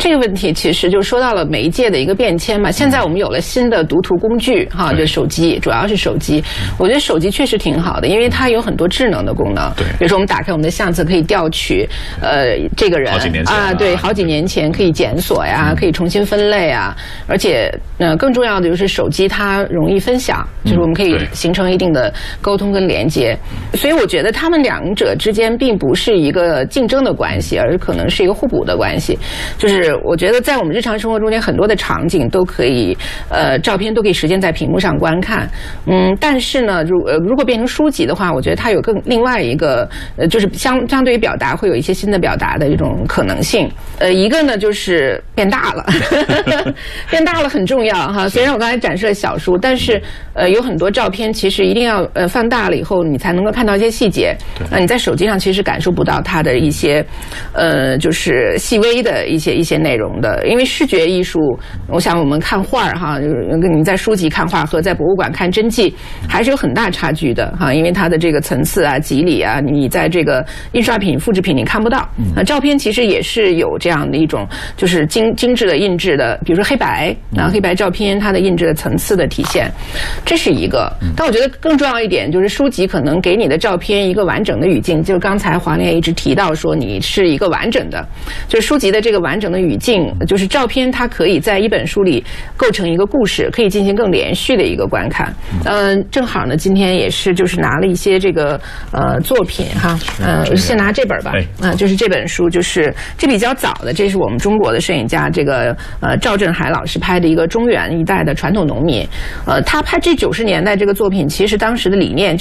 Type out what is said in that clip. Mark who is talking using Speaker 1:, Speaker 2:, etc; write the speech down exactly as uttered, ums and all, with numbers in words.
Speaker 1: 这个问题其实就说到了媒介的一个变迁嘛。现在我们有了新的读图工具哈，就手机，主要是手机。我觉得手机确实挺好的，因为它有很多智能的功能。对，比如说我们打开我们的相册，可以调取呃这个人
Speaker 2: 好几年前
Speaker 1: 啊，对，好几年前可以检索呀，可以重新分类啊，而且呃更重要的就是手机它容易分享，就是我们可以形成一定的沟通跟连接。所以我觉得他们两者之间并不是一个竞争的关系，而可能是一个互补的关系。就是我觉得在我们日常生活中间很多的场景都可以，呃，照片都可以实现在屏幕上观看。嗯，但是呢，如呃如果变成书籍的话，我觉得它有更另外一个，呃，就是相相对于表达会有一些新的表达的这种可能性。呃，一个呢就是变大了，变大了很重要哈。虽然我刚才展示了小书，但是呃有很多照片其实一定要呃放大了以后，你才能够看到一些细节。那、呃、你在手机上其实感受不到它的一些，呃，就是细微的一些一些内容的。因为视觉艺术，我想我们看画哈，就是你在书籍看画和在博物馆看真迹还是有很大差距的哈，因为它的这个层次啊、肌理啊，你在这个印刷品、复制品你看不到。啊，照片其实也是有这样的一种，就是精精致的印制的，比如说黑白啊，黑白照片它的印制的层次的体现，这是一个。但我觉得更重要一点就是书籍可能给你的照片一个完整的语境，就是刚才黄烈一直提到说你是一个完整的，就是书籍的这个完整的语境，就是照片它可以在一本书里构成一个故事，可以进行更连续的一个观看。嗯、呃，正好呢，今天也是就是拿了一些这个呃作品哈，呃，先拿这本吧，啊、呃，就是这本书，就是这比较早的，这是我们中国的摄影家这个呃赵振海老师拍的一个中原一带的传统农民，呃，他拍这九十年代这个作品，其实当时的理念。